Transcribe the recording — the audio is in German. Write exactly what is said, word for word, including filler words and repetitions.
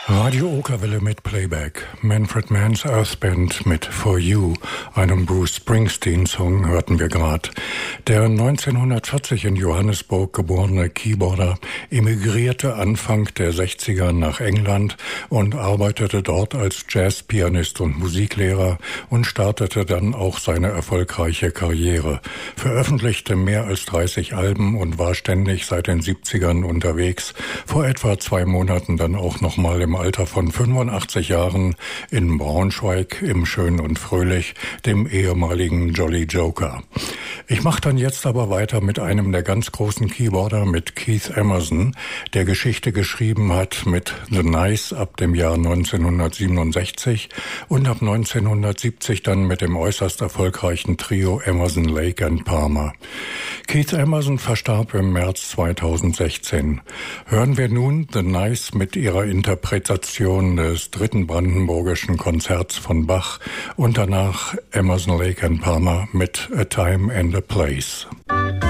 Radio Okerwelle mit Playback. Manfred Mann's Earth Band mit For You, einem Bruce Springsteen-Song, hörten wir gerade. Der neunzehnhundertvierzig in Johannesburg geborene Keyboarder emigrierte Anfang der sechziger nach England und arbeitete dort als Jazzpianist und Musiklehrer und startete dann auch seine erfolgreiche Karriere. Veröffentlichte mehr als dreißig Alben und war ständig seit den siebzigern unterwegs. Vor etwa zwei Monaten dann auch nochmal im Alter von fünfundachtzig Jahren in Braunschweig im Schön und Fröhlich, dem ehemaligen Jolly Joker. Ich mache dann jetzt aber weiter mit einem der ganz großen Keyboarder, mit Keith Emerson, der Geschichte geschrieben hat mit The Nice ab dem Jahr neunzehnhundertsiebenundsechzig und ab neunzehnhundertsiebzig dann mit dem äußerst erfolgreichen Trio Emerson, Lake and Palmer. Keith Emerson verstarb im März zweitausendsechzehn. Hören wir nun The Nice mit ihrer Interpretation des dritten brandenburgischen Konzerts von Bach und danach Emerson, Lake and Palmer mit A Time and a Place.